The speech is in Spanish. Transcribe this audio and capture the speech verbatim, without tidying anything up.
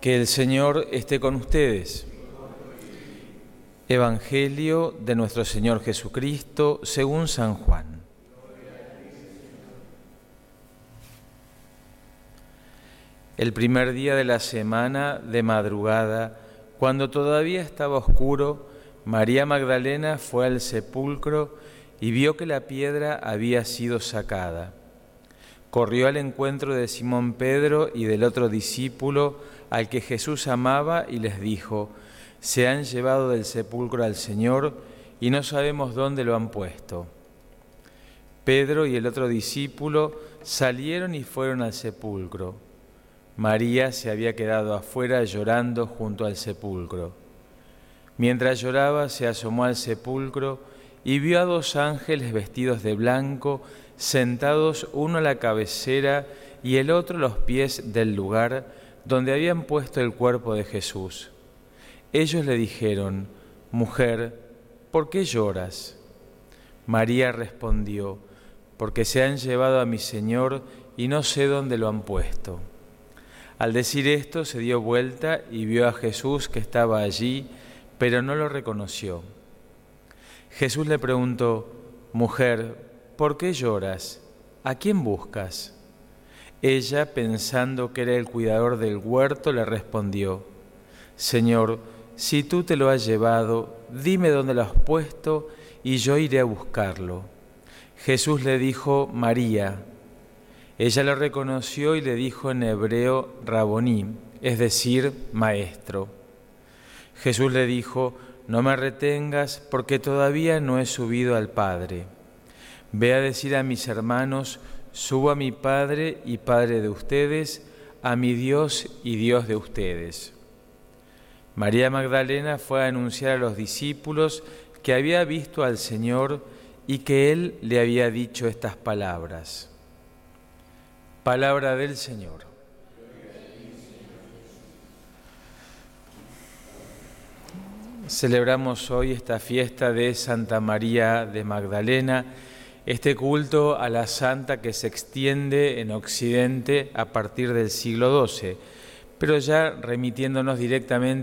Que el Señor esté con ustedes. Evangelio de nuestro Señor Jesucristo según San Juan. El primer día de la semana, de madrugada, cuando todavía estaba oscuro, María Magdalena fue al sepulcro y vio que la piedra había sido sacada. Corrió al encuentro de Simón Pedro y del otro discípulo al que Jesús amaba y les dijo: «Se han llevado del sepulcro al Señor y no sabemos dónde lo han puesto». Pedro y el otro discípulo salieron y fueron al sepulcro. María se había quedado afuera llorando junto al sepulcro. Mientras lloraba, se asomó al sepulcro y vio a dos ángeles vestidos de blanco, sentados uno a la cabecera y el otro a los pies del lugar donde habían puesto el cuerpo de Jesús. Ellos le dijeron: «Mujer, ¿por qué lloras?». María respondió: «Porque se han llevado a mi Señor y no sé dónde lo han puesto». Al decir esto, se dio vuelta y vio a Jesús que estaba allí, pero no lo reconoció. Jesús le preguntó: «Mujer, ¿por qué lloras? ¿A quién buscas?». Ella, pensando que era el cuidador del huerto, le respondió: «Señor, si tú te lo has llevado, dime dónde lo has puesto y yo iré a buscarlo». Jesús le dijo: «María». Ella lo reconoció y le dijo en hebreo: «Raboní», es decir, maestro. Jesús le dijo: «No me retengas, porque todavía no he subido al Padre. Ve a decir a mis hermanos: subo a mi Padre y Padre de ustedes, a mi Dios y Dios de ustedes». María Magdalena fue a anunciar a los discípulos que había visto al Señor y que Él le había dicho estas palabras. Palabra del Señor. Celebramos hoy esta fiesta de Santa María de Magdalena, este culto a la santa que se extiende en Occidente a partir del siglo doce, pero ya remitiéndonos directamente